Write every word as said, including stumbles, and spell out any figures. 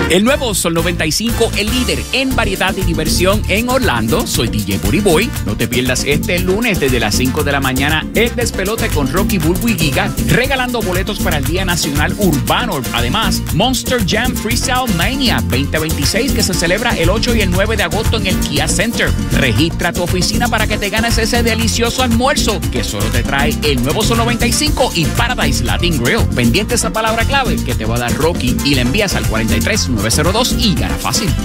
El nuevo Sol noventa y cinco, el líder en variedad y diversión en Orlando. Soy D J Booty Boy. No te pierdas este lunes desde las cinco de la mañana el despelote con Rocky, Bulbo y Giga, regalando boletos para el Día Nacional Urbano. Además, Monster Jam Freestyle Mania veinte veintiséis, que se celebra el ocho y el nueve de agosto en el Kia Center. Registra tu oficina para que te ganes ese delicioso almuerzo que solo te trae el nuevo Sol noventa y cinco y Paradise Latin Grill. Pendiente esa palabra clave que te va a dar Rocky y la envías al cuatro tres nueve cero dos y gana fácil.